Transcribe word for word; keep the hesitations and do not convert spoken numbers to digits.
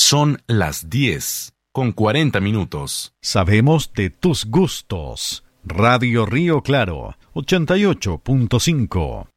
Son las diez con cuarenta minutos. Sabemos de tus gustos. Radio Río Claro, ochenta y ocho punto cinco.